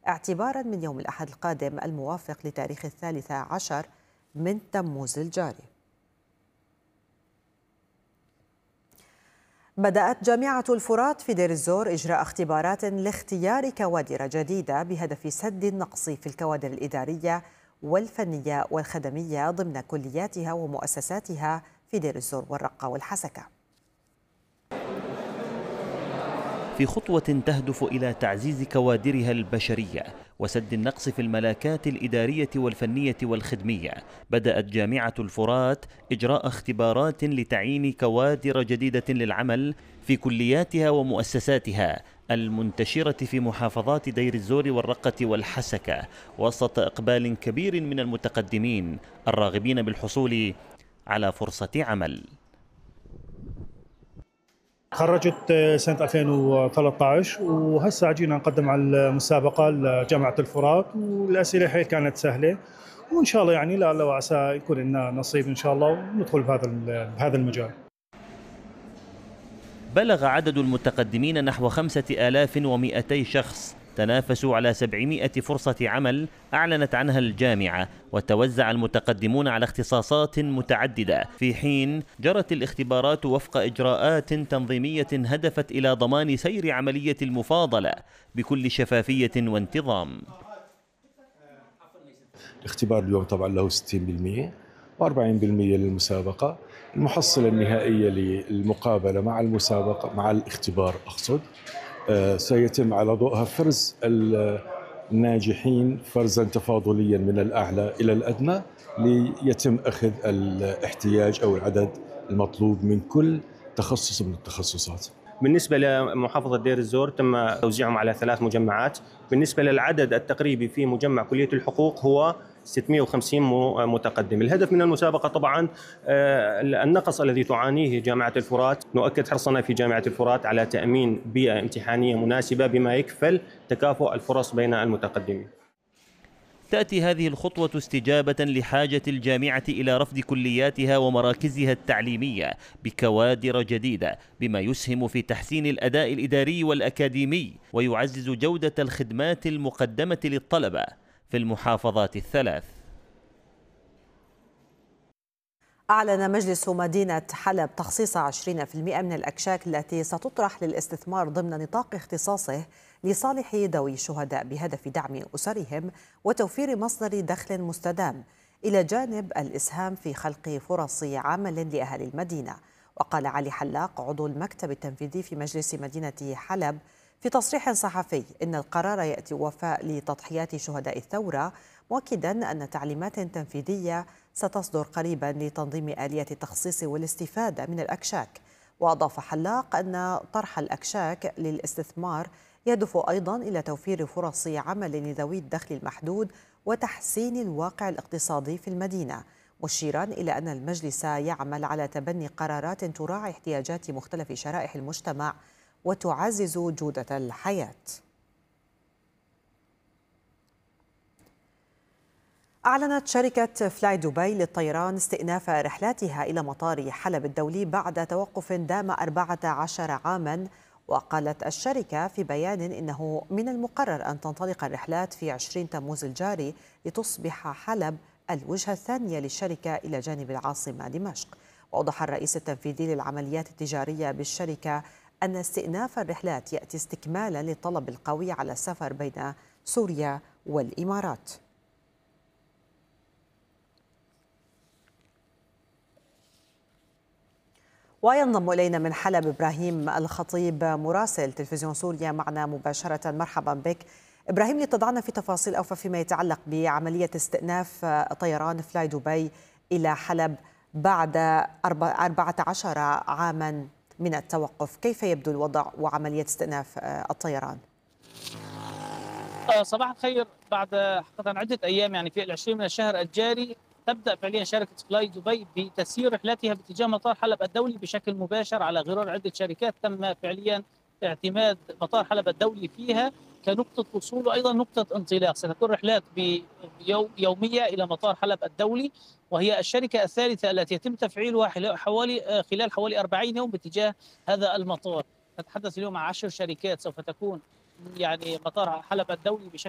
اعتبارا من يوم الأحد القادم الموافق لتاريخ 13 من تموز الجاري. بدأت جامعة الفرات في دير الزور إجراء اختبارات لاختيار كوادر جديدة بهدف سد النقص في الكوادر الإدارية والفنية والخدمية ضمن كلياتها ومؤسساتها في دير الزور والرقة والحسكة. في خطوة تهدف إلى تعزيز كوادرها البشرية وسد النقص في الملاكات الإدارية والفنية والخدمية، بدأت جامعة الفرات إجراء اختبارات لتعيين كوادر جديدة للعمل في كلياتها ومؤسساتها المنتشرة في محافظات دير الزور والرقة والحسكة، وسط إقبال كبير من المتقدمين الراغبين بالحصول على فرصة عمل. خرجت سنة 2013 وهسه جينا نقدم على المسابقة لجامعة الفرات، والأسئلة حيل كانت سهلة، وإن شاء الله يعني لا وعسى يكون لنا نصيب إن شاء الله وندخل بهذا المجال. بلغ عدد المتقدمين نحو 5200 شخص تنافسوا على 700 فرصة عمل أعلنت عنها الجامعة، وتوزع المتقدمون على اختصاصات متعددة، في حين جرت الاختبارات وفق إجراءات تنظيمية هدفت إلى ضمان سير عملية المفاضلة بكل شفافية وانتظام. الاختبار اليوم طبعا له 60% و40% للمسابقة. المحصلة النهائية للمقابلة مع المسابقة مع الاختبار أقصد سيتم على ضوءها فرز الناجحين فرزا تفاضليا من الأعلى إلى الأدنى، ليتم أخذ الاحتياج أو العدد المطلوب من كل تخصص من التخصصات. بالنسبة لمحافظة دير الزور تم توزيعهم على 3 مجمعات. بالنسبة للعدد التقريبي في مجمع كلية الحقوق هو 650 متقدم. الهدف من المسابقة طبعا النقص الذي تعانيه جامعة الفرات. نؤكد حرصنا في جامعة الفرات على تأمين بيئة امتحانية مناسبة بما يكفل تكافؤ الفرص بين المتقدمين. تأتي هذه الخطوة استجابة لحاجة الجامعة إلى رفد كلياتها ومراكزها التعليمية بكوادر جديدة، بما يسهم في تحسين الأداء الإداري والأكاديمي ويعزز جودة الخدمات المقدمة للطلبة في المحافظات الثلاث. أعلن مجلس مدينة حلب تخصيص 20% من الأكشاك التي ستطرح للاستثمار ضمن نطاق اختصاصه لصالح ذوي الشهداء بهدف دعم أسرهم وتوفير مصدر دخل مستدام، إلى جانب الإسهام في خلق فرص عمل لأهل المدينة. وقال علي حلاق عضو المكتب التنفيذي في مجلس مدينة حلب في تصريح صحفي إن القرار يأتي وفاء لتضحيات شهداء الثورة، مؤكدا أن تعليمات تنفيذية ستصدر قريبا لتنظيم آلية التخصيص والاستفادة من الأكشاك. وأضاف حلاق أن طرح الأكشاك للاستثمار يهدف أيضا إلى توفير فرص عمل لذوي الدخل المحدود وتحسين الواقع الاقتصادي في المدينة، مشيرا إلى أن المجلس يعمل على تبني قرارات تراعي احتياجات مختلف شرائح المجتمع وتعزز جودة الحياة. أعلنت شركة فلاي دبي للطيران استئناف رحلاتها إلى مطار حلب الدولي بعد توقف دام 14 عاما. وقالت الشركة في بيان إنه من المقرر أن تنطلق الرحلات في 20 تموز الجاري لتصبح حلب الوجهة الثانية للشركة إلى جانب العاصمة دمشق. وأوضح الرئيس التنفيذي للعمليات التجارية بالشركة أن استئناف الرحلات يأتي استكمالا للطلب القوي على السفر بين سوريا والإمارات. وينضم إلينا من حلب إبراهيم الخطيب مراسل تلفزيون سوريا معنا مباشرة. مرحبا بك إبراهيم، لتضعنا في تفاصيل أوفى فيما يتعلق بعملية استئناف طيران فلاي دبي إلى حلب بعد 14 عاما من التوقف. كيف يبدو الوضع وعملية استئناف الطيران؟ صباح الخير. بعد حقيقة عدة أيام يعني في 20 من الشهر الجاري تبدأ فعليا شركة فلاي دبي بتسيير رحلاتها باتجاه مطار حلب الدولي بشكل مباشر على غرار عدة شركات تم فعليا اعتماد مطار حلب الدولي فيها كنقطة وصول وأيضا نقطة انطلاق. ستكون رحلات يومية إلى مطار حلب الدولي، وهي الشركة الثالثة التي يتم تفعيلها خلال حوالي 40 يوم باتجاه هذا المطار. نتحدث اليوم عن 10 شركات سوف تكون يعني مطار حلب الدولي بشكل